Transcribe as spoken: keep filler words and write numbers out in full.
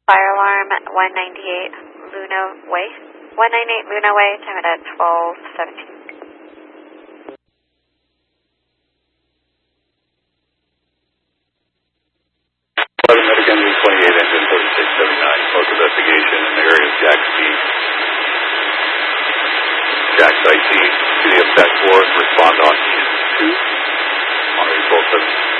Fire alarm at one ninety-eight Luna Way. one ninety-eight Luna Way, time at twelve seventeen. eleven Medic Engine twenty-eight, engine thirty-six seventy-nine, close investigation in the area of Jack's C. Jack's I C, city of Jack four, respond on two, on April seventh.